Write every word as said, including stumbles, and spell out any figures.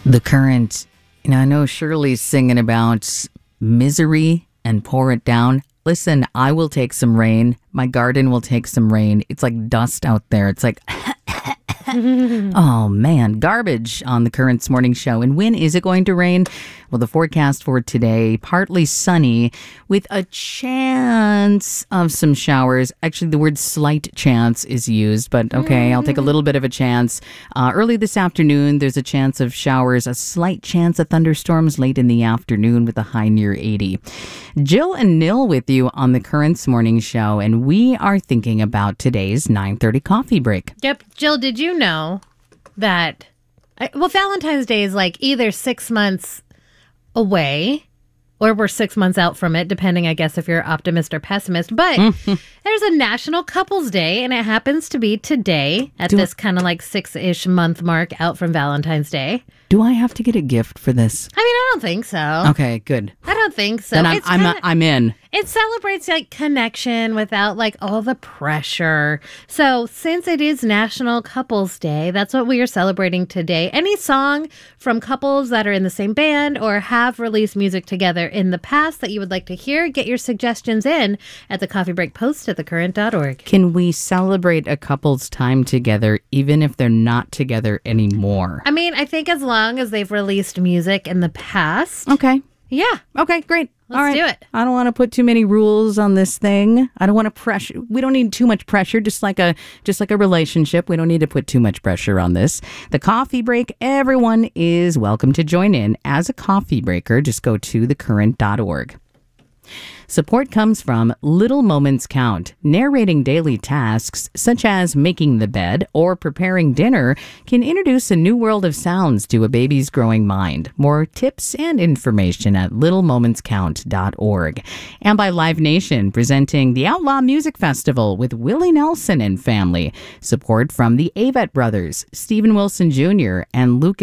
The Current. You know, I know Shirley's singing about misery and pour it down. Listen, I will take some rain. My garden will take some rain. It's like dust out there. It's like, oh man, garbage on the Current's morning show. And when is it going to rain? Well, the forecast for today, partly sunny with a chance of some showers. Actually, the word slight chance is used, but okay, I'll take a little bit of a chance. Uh, early this afternoon, there's a chance of showers, a slight chance of thunderstorms late in the afternoon with a high near eighty. Jill and Nil with you on the Current's morning show, and we are thinking about today's nine thirty coffee break. Yep. Jill, did you know that, well, Valentine's Day is like either six months away or we're six months out from it, depending, I guess, if you're optimist or pessimist. But there's a National Couples Day, and it happens to be today at Do this kind of like six-ish month mark out from Valentine's Day. Do I have to get a gift for this? I mean, I don't think so. Okay, good. I don't think so. Then I'm It's I'm, kinda- I'm in. It celebrates like connection without like all the pressure. So since it is National Couples Day, that's what we are celebrating today. Any song from couples that are in the same band or have released music together in the past that you would like to hear, get your suggestions in at the Coffee Break Post at the current dot org. Can we celebrate a couple's time together even if they're not together anymore? I mean, I think as long as they've released music in the past. Okay. Yeah. Okay, great. Let's All right. do it. I don't want to put too many rules on this thing. I don't want to pressure. We don't need too much pressure, just like a just like a relationship. We don't need to put too much pressure on this. The coffee break, everyone is welcome to join in as a coffee breaker. Just go to the current dot org. Support comes from Little Moments Count. Narrating daily tasks, such as making the bed or preparing dinner, can introduce a new world of sounds to a baby's growing mind. More tips and information at little moments count dot org. And by Live Nation, presenting the Outlaw Music Festival with Willie Nelson and family. Support from the Avett Brothers, Stephen Wilson Junior and Luke